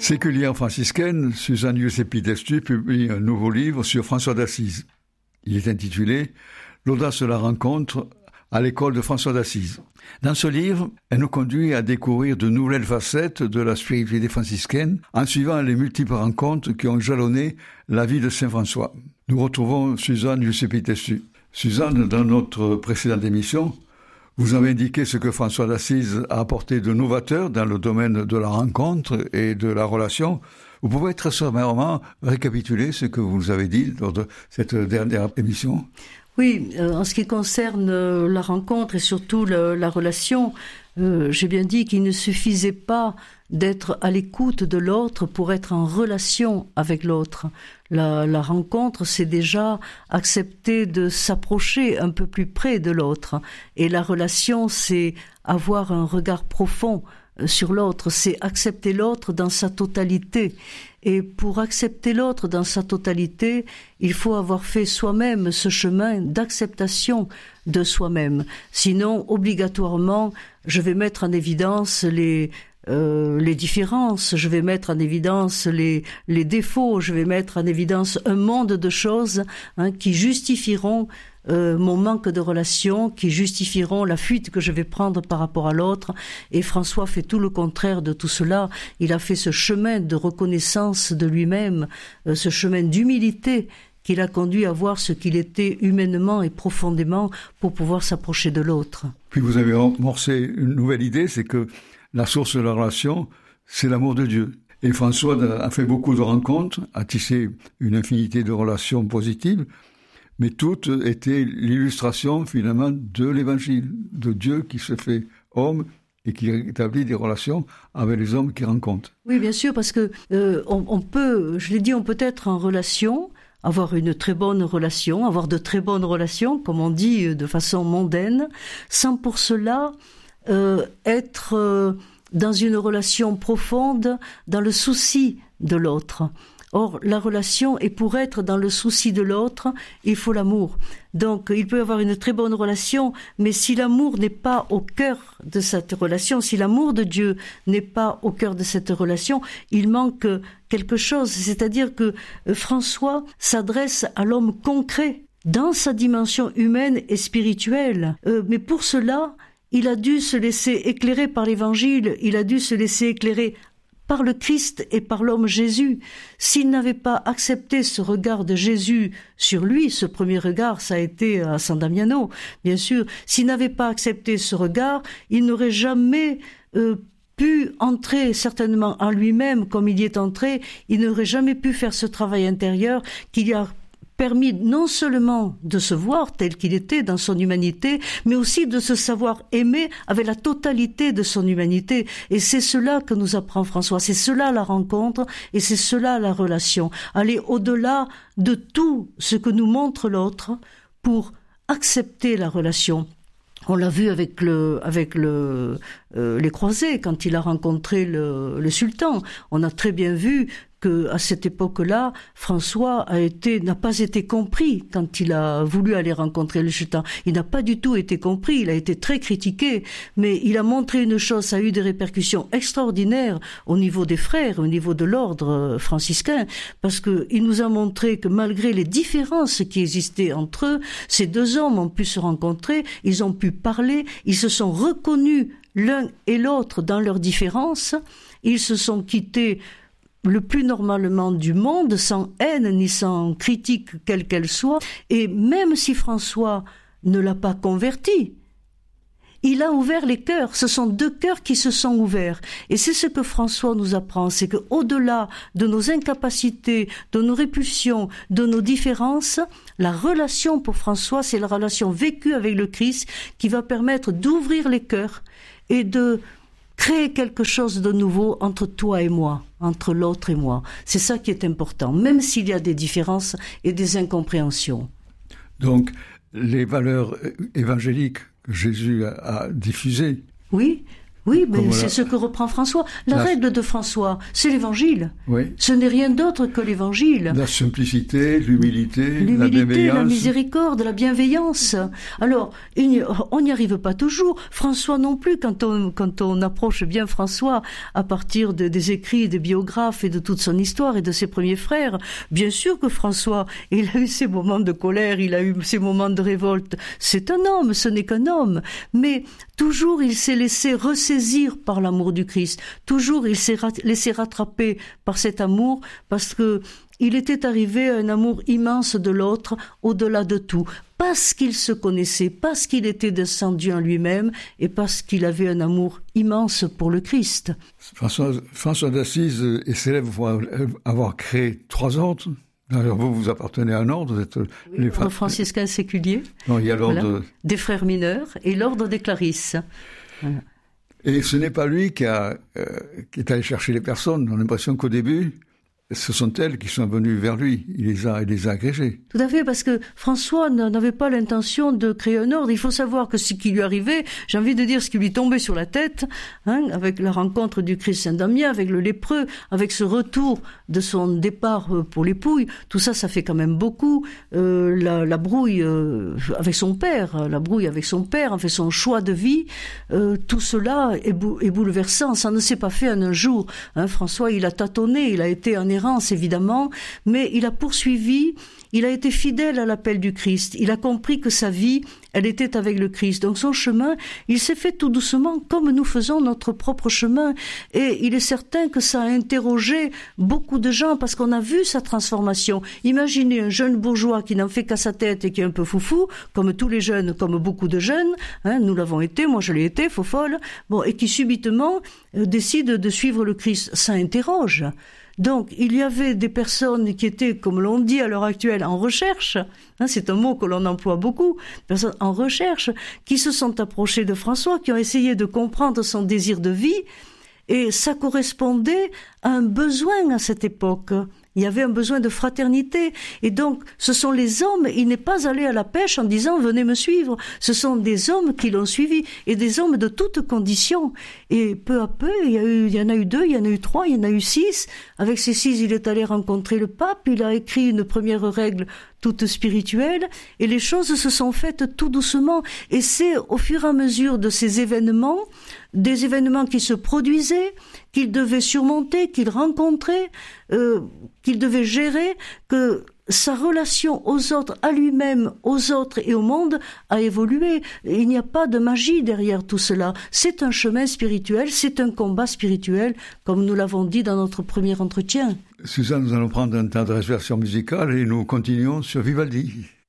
Séculière franciscaine, Suzanne Giuseppi-Destu publie un nouveau livre sur François d'Assise. Il est intitulé « L'audace de la rencontre à l'école de François d'Assise ». Dans ce livre, elle nous conduit à découvrir de nouvelles facettes de la spiritualité franciscaine en suivant les multiples rencontres qui ont jalonné la vie de Saint François. Nous retrouvons Suzanne Giuseppi-Destu. Suzanne, dans notre précédente émission, vous avez indiqué ce que François d'Assise a apporté de novateur dans le domaine de la rencontre et de la relation. Vous pouvez très sommairement récapituler ce que vous nous avez dit lors de cette dernière émission? Oui, en ce qui concerne la rencontre et surtout la relation, j'ai bien dit qu'il ne suffisait pas d'être à l'écoute de l'autre pour être en relation avec l'autre. La rencontre, c'est déjà accepter de s'approcher un peu plus près de l'autre. Et la relation, c'est avoir un regard profond sur l'autre, c'est accepter l'autre dans sa totalité. Et pour accepter l'autre dans sa totalité, il faut avoir fait soi-même ce chemin d'acceptation de soi-même. Sinon, obligatoirement, je vais mettre en évidence les différences, je vais mettre en évidence les défauts, je vais mettre en évidence un monde de choses qui justifieront mon manque de relation, qui justifieront la fuite que je vais prendre par rapport à l'autre. Et François fait tout le contraire de tout cela. Il a fait ce chemin de reconnaissance de lui-même, ce chemin d'humilité qui l'a conduit à voir ce qu'il était humainement et profondément pour pouvoir s'approcher de l'autre. Puis vous avez amorcé une nouvelle idée, c'est que la source de la relation, c'est l'amour de Dieu. Et François a fait beaucoup de rencontres, a tissé une infinité de relations positives, mais toutes étaient l'illustration finalement de l'évangile, de Dieu qui se fait homme et qui établit des relations avec les hommes qu'il rencontre. Oui, bien sûr, parce que on peut, je l'ai dit, on peut être en relation, avoir une très bonne relation, avoir de très bonnes relations, comme on dit de façon mondaine, sans pour cela être dans une relation profonde, dans le souci de l'autre. Or, la relation, et pour être dans le souci de l'autre, il faut l'amour. Donc, il peut y avoir une très bonne relation, mais si l'amour n'est pas au cœur de cette relation, si l'amour de Dieu n'est pas au cœur de cette relation, il manque quelque chose. C'est-à-dire que François s'adresse à l'homme concret, dans sa dimension humaine et spirituelle. Mais pour cela, il a dû se laisser éclairer par l'Évangile, il a dû se laisser éclairer par le Christ et par l'homme Jésus. S'il n'avait pas accepté ce regard de Jésus sur lui, ce premier regard, ça a été à San Damiano, bien sûr, s'il n'avait pas accepté ce regard, il n'aurait jamais pu entrer certainement en lui-même comme il y est entré, il n'aurait jamais pu faire ce travail intérieur qui lui a permis non seulement de se voir tel qu'il était dans son humanité, mais aussi de se savoir aimer avec la totalité de son humanité. Et c'est cela que nous apprend François, c'est cela la rencontre et c'est cela la relation. Aller au-delà de tout ce que nous montre l'autre pour accepter la relation. On l'a vu avec les croisés, quand il a rencontré le sultan. On a très bien vu qu'à cette époque-là, François n'a pas été compris quand il a voulu aller rencontrer le sultan. Il n'a pas du tout été compris, il a été très critiqué, mais il a montré une chose, ça a eu des répercussions extraordinaires au niveau des frères, au niveau de l'ordre franciscain, parce qu'il nous a montré que malgré les différences qui existaient entre eux, ces deux hommes ont pu se rencontrer, ils ont pu parler, ils se sont reconnus l'un et l'autre dans leurs différences, ils se sont quittés le plus normalement du monde, sans haine ni sans critique quelle qu'elle soit. Et même si François ne l'a pas converti, il a ouvert les cœurs. Ce sont deux cœurs qui se sont ouverts. Et c'est ce que François nous apprend, c'est qu'au-delà de nos incapacités, de nos répulsions, de nos différences, la relation pour François, c'est la relation vécue avec le Christ qui va permettre d'ouvrir les cœurs et de créer quelque chose de nouveau entre toi et moi, entre l'autre et moi. C'est ça qui est important, même s'il y a des différences et des incompréhensions. Donc, les valeurs évangéliques que Jésus a diffusées, oui, Oui, mais c'est ce que reprend François. La règle de François, c'est l'Évangile. Oui. Ce n'est rien d'autre que l'Évangile. La simplicité, l'humilité, la bienveillance. La miséricorde, la bienveillance. Alors, on n'y arrive pas toujours. François non plus, quand on approche bien François à partir des écrits des biographes et de toute son histoire et de ses premiers frères, bien sûr que François, il a eu ses moments de colère, il a eu ses moments de révolte. C'est un homme, ce n'est qu'un homme. Mais toujours, il s'est laissé ressaisir par l'amour du Christ. Toujours, il s'est laissé rattraper par cet amour parce que il était arrivé à un amour immense de l'autre, au-delà de tout. Parce qu'il se connaissait, parce qu'il était descendu en lui-même et parce qu'il avait un amour immense pour le Christ. François d'Assise est célèbre pour avoir créé 3 ordres. D'ailleurs, vous appartenez à un ordre, vous êtes l'ordre franciscain séculier. Non, il y a l'ordre des frères mineurs et l'ordre des Clarisses. Voilà. Et ce n'est pas lui qui est allé chercher les personnes. On a l'impression qu'au début, ce sont elles qui sont venues vers lui. Il les a agrégées. Tout à fait, parce que François n'avait pas l'intention de créer un ordre. Il faut savoir que ce qui lui arrivait, j'ai envie de dire ce qui lui tombait sur la tête, avec la rencontre du Christ Saint-Damien, avec le lépreux, avec ce retour de son départ pour les Pouilles, tout ça, ça fait quand même beaucoup. La brouille avec son père, en fait son choix de vie, tout cela est bouleversant. Ça ne s'est pas fait en un jour. François, il a tâtonné, il a été en errance évidemment, mais il a poursuivi, il a été fidèle à l'appel du Christ, il a compris que sa vie, elle était avec le Christ. Donc son chemin, il s'est fait tout doucement comme nous faisons notre propre chemin. Et il est certain que ça a interrogé beaucoup de gens parce qu'on a vu sa transformation. Imaginez un jeune bourgeois qui n'en fait qu'à sa tête et qui est un peu foufou, comme tous les jeunes, comme beaucoup de jeunes, nous l'avons été, moi je l'ai été, faux-folle, et qui subitement décide de suivre le Christ. Ça interroge. Donc, il y avait des personnes qui étaient, comme l'on dit à l'heure actuelle, en recherche, c'est un mot que l'on emploie beaucoup, personnes en recherche, qui se sont approchées de François, qui ont essayé de comprendre son désir de vie, et ça correspondait à un besoin à cette époque. Il y avait un besoin de fraternité. Et donc, ce sont les hommes, il n'est pas allé à la pêche en disant « venez me suivre ». Ce sont des hommes qui l'ont suivi, et des hommes de toutes conditions. Et peu à peu, il y en a eu 2, il y en a eu 3, il y en a eu 6. Avec ces 6, il est allé rencontrer le pape, il a écrit une première règle toute spirituelle, et les choses se sont faites tout doucement. Et c'est au fur et à mesure de ces événements, des événements qui se produisaient, qu'il devait surmonter, qu'il rencontrait, qu'il devait gérer, que sa relation aux autres, à lui-même, aux autres et au monde a évolué. Il n'y a pas de magie derrière tout cela. C'est un chemin spirituel, c'est un combat spirituel, comme nous l'avons dit dans notre premier entretien. Suzanne, nous allons prendre un temps de respiration musicale et nous continuons sur Vivaldi.